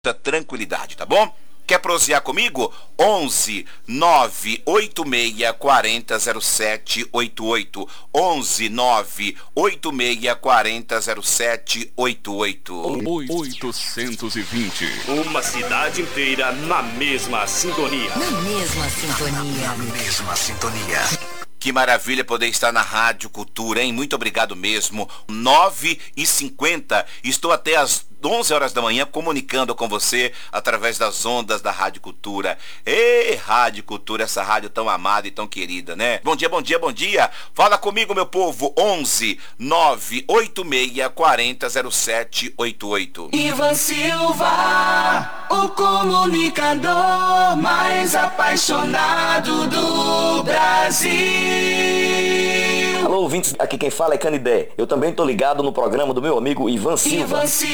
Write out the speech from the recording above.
tranquilidade, tá bom? Quer prosear comigo? 11 986 40 07 88. 11 986 40 07 88. 820. Uma cidade inteira na mesma sintonia. Na mesma sintonia. Na mesma sintonia. Que maravilha poder estar na Rádio Cultura, hein? Muito obrigado mesmo. 9h50. Estou até às 11 horas da manhã comunicando com você através das ondas da Rádio Cultura. Ei, Rádio Cultura, essa rádio tão amada e tão querida, né? Bom dia, bom dia, bom dia. Fala comigo, meu povo. 11 986 40 07 88. Ivan Silva, o comunicador mais apaixonado do Brasil. Alô, ouvintes, aqui quem fala é Canidé. Eu também tô ligado no programa do meu amigo Ivan Silva.